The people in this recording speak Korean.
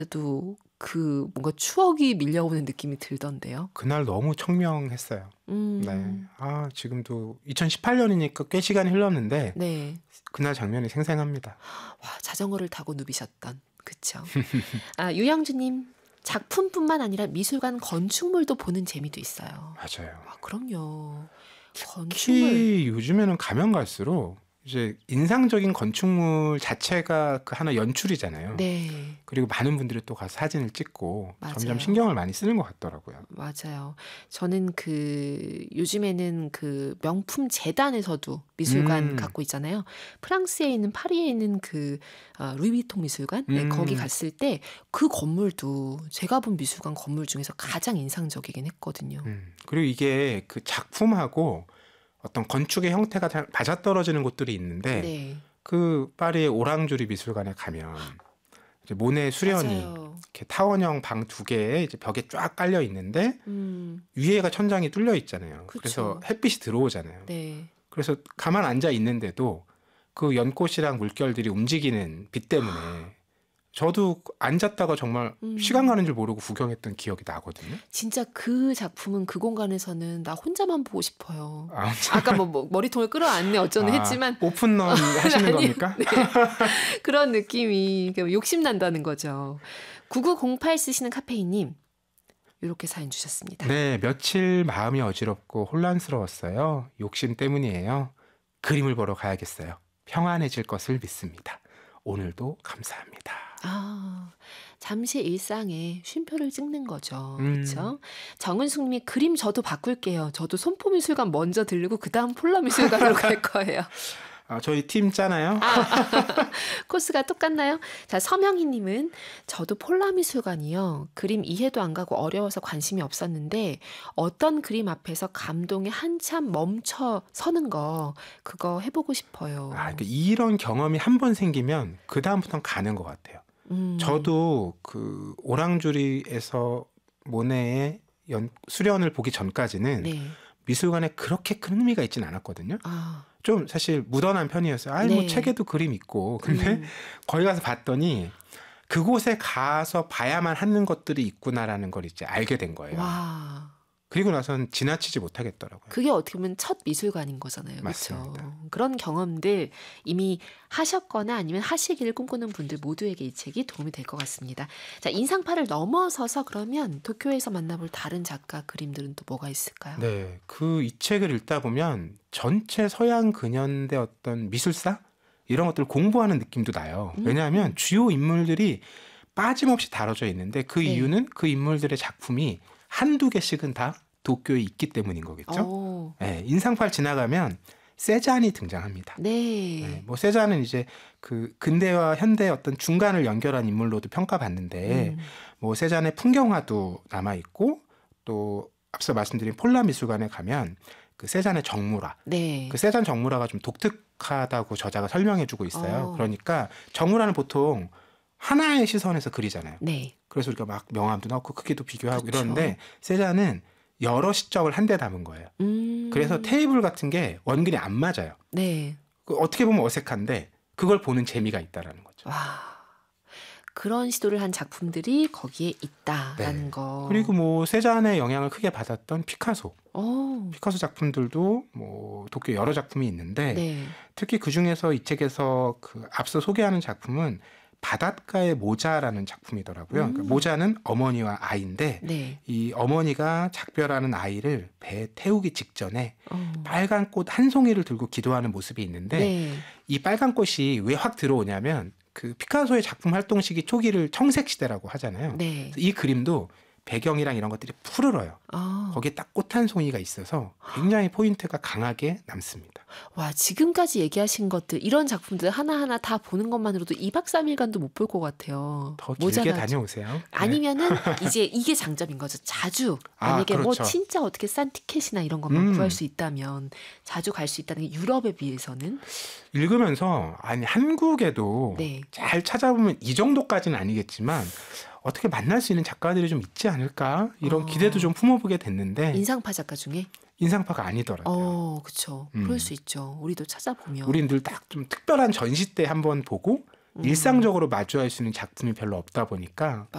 도 그 뭔가 추억이 밀려오는 느낌이 들던데요. 그날 너무 청명했어요. 네. 음. 지금도 2018년이니까 꽤 시간이 흘렀는데 네. 그날 장면이 생생합니다. 와, 자전거를 타고 누비셨던. 그쵸. 유영주님. 작품뿐만 아니라 미술관 건축물도 보는 재미도 있어요. 맞아요. 그럼요. 건축물. 특히 요즘에는 가면 갈수록 이제 인상적인 건축물 자체가 그 하나 연출이잖아요. 네. 그리고 많은 분들이 또 가서 사진을 찍고 맞아요. 점점 신경을 많이 쓰는 것 같더라고요. 맞아요. 저는 요즘에는 그 명품 재단에서도 미술관 갖고 있잖아요. 프랑스에 있는 파리에 있는 루이비통 미술관? 네, 거기 갔을 때 그 건물도 제가 본 미술관 건물 중에서 가장 인상적이긴 했거든요. 그리고 이게 그 작품하고 어떤 건축의 형태가 잘 맞아떨어지는 곳들이 있는데 네. 그 파리의 오랑주리 미술관에 가면 이제 모네 수련이 맞아요. 이렇게 타원형 방 2개에 이제 벽에 쫙 깔려 있는데 위에가 천장이 뚫려 있잖아요. 그래서 그쵸. 햇빛이 들어오잖아요. 네. 그래서 가만 앉아 있는데도 그 연꽃이랑 물결들이 움직이는 빛 때문에 저도 앉았다가 정말 시간 가는 줄 모르고 구경했던 기억이 나거든요. 진짜 그 작품은 그 공간에서는 나 혼자만 보고 싶어요. 아, 아까 뭐 머리통을 끌어안네 어쩌네 했지만 오픈런 하시는 아니요. 겁니까? 네. 그런 느낌이 욕심난다는 거죠. 9908 쓰시는 카페인님. 이렇게 사연 주셨습니다. 네, 며칠 마음이 어지럽고 혼란스러웠어요. 욕심 때문이에요. 그림을 보러 가야겠어요. 평안해질 것을 믿습니다. 오늘도 감사합니다. 잠시 일상에 쉼표를 찍는 거죠. 그렇죠? 정은숙님이 그림 저도 바꿀게요. 저도 손포미술관 먼저 들르고 그 다음 폴라미술관으로 갈 거예요. 저희 팀 짜나요? 코스가 똑같나요? 자, 서명희님은 저도 폴라미술관이요. 그림 이해도 안 가고 어려워서 관심이 없었는데 어떤 그림 앞에서 감동에 한참 멈춰 서는 거 그거 해보고 싶어요. 그러니까 이런 경험이 한 번 생기면 그 다음부터는 가는 것 같아요. 저도 그 오랑주리에서 모네의 수련을 보기 전까지는 네. 미술관에 그렇게 큰 흥미가 있진 않았거든요. 좀 사실 무던한 편이었어요. 네. 뭐 책에도 그림 있고. 근데 거기 가서 봤더니 그곳에 가서 봐야만 하는 것들이 있구나라는 걸 이제 알게 된 거예요. 와. 그리고 나선 지나치지 못하겠더라고요. 그게 어떻게 보면 첫 미술관인 거잖아요. 맞습니다. 그렇죠? 그런 경험들 이미 하셨거나 아니면 하시기를 꿈꾸는 분들 모두에게 이 책이 도움이 될 것 같습니다. 자, 인상파를 넘어서서 그러면 도쿄에서 만나볼 다른 작가 그림들은 또 뭐가 있을까요? 네, 이 책을 읽다 보면 전체 서양 근현대 어떤 미술사 이런 것들 공부하는 느낌도 나요. 왜냐하면 주요 인물들이 빠짐없이 다뤄져 있는데 그 네. 이유는 그 인물들의 작품이 한두 개씩은 다 도쿄에 있기 때문인 거겠죠. 네, 인상파를 지나가면 세잔이 등장합니다. 네. 뭐 세잔은 이제 그 근대와 현대 어떤 중간을 연결한 인물로도 평가받는데 뭐 세잔의 풍경화도 남아 있고 또 앞서 말씀드린 폴라 미술관에 가면 그 세잔의 정물화, 네. 그 세잔 정물화가 좀 독특하다고 저자가 설명해주고 있어요. 그러니까 정물화는 보통 하나의 시선에서 그리잖아요. 네. 그래서 우리가 막 명암도 넣고 크기도 비교하고 그쵸. 이러는데 세잔은 여러 시점을 한데 담은 거예요. 그래서 테이블 같은 게 원근이 안 맞아요. 네. 어떻게 보면 어색한데 그걸 보는 재미가 있다라는 거죠. 와. 그런 시도를 한 작품들이 거기에 있다라는 거. 그리고 뭐 세잔의 영향을 크게 받았던 피카소. 오. 피카소 작품들도 뭐 도쿄 여러 작품이 있는데 네. 특히 그 중에서 이 책에서 그 앞서 소개하는 작품은 바닷가의 모자라는 작품이더라고요. 그러니까 모자는 어머니와 아이인데 네. 이 어머니가 작별하는 아이를 배에 태우기 직전에 빨간 꽃 한 송이를 들고 기도하는 모습이 있는데 네. 이 빨간 꽃이 왜 확 들어오냐면 그 피카소의 작품 활동 시기 초기를 청색 시대라고 하잖아요. 네. 이 그림도 배경이랑 이런 것들이 푸르러요. 거기에 딱 꽃 한 송이가 있어서 굉장히 포인트가 강하게 남습니다. 와, 지금까지 얘기하신 것들 이런 작품들 하나하나 다 보는 것만으로도 2박 3일간도 못 볼 것 같아요. 더 길게 모자라죠. 다녀오세요. 네. 아니면은 이제 이게 장점인 거죠. 자주 만약에 뭐 그렇죠. 진짜 어떻게 싼 티켓이나 이런 것만 구할 수 있다면 자주 갈 수 있다는 게 유럽에 비해서는 읽으면서 아니 한국에도 네. 잘 찾아보면 이 정도까지는 아니겠지만 어떻게 만날 수 있는 작가들이 좀 있지 않을까 이런 기대도 좀 품어보게 됐는데 인상파 작가 중에 인상파가 아니더라고요. 그렇죠. 그럴 수 있죠. 우리도 찾아보면. 우린 늘 딱 좀 특별한 전시 때 한번 보고 일상적으로 마주할 수 있는 작품이 별로 없다 보니까